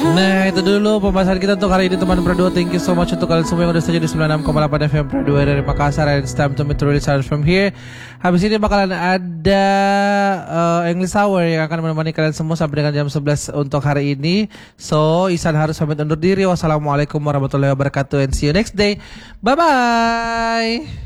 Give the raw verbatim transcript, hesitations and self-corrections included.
Nah itu dulu pembahasan kita untuk hari ini teman berdua. Thank you so much untuk kalian semua yang udah saja di sembilan puluh enam koma delapan F M Berdua dari Makassar. And it's time to meet really silence from here. Habis ini bakalan ada uh, English Hour yang akan menemani kalian semua sampai dengan jam sebelas untuk hari ini. So Isan harus pamit undur diri. Wassalamualaikum warahmatullahi wabarakatuh. And see you next day. Bye bye.